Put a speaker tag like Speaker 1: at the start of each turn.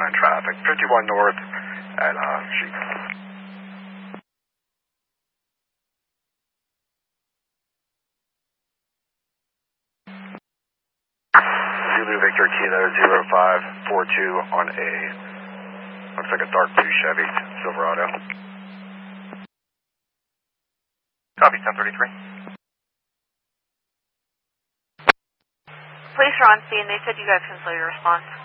Speaker 1: line traffic. 51 north at Sheep. Zulu Victor Kilo 0542 on a, looks like a dark blue Chevy Silverado. Copy, 1033.
Speaker 2: Police are on scene. They said you guys can slow your response.